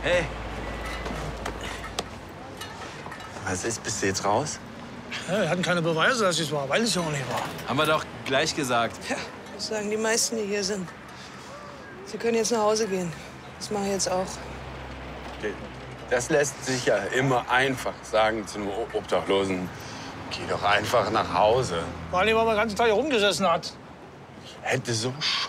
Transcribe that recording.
Hey. Was ist, bist du jetzt raus? Ja, wir hatten keine Beweise, dass es war, weil es ja auch nicht war. Haben wir doch gleich gesagt. Ja, das sagen die meisten, die hier sind. Sie können jetzt nach Hause gehen. Das mache ich jetzt auch. Das lässt sich ja immer einfach sagen zu einem Obdachlosen. Geh doch einfach nach Hause. Vor allem, weil man den ganzen Tag hier rumgesessen hat. Hätte so